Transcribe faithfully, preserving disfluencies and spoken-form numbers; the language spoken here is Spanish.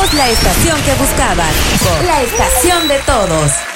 Somos la estación que buscabas. La estación de todos.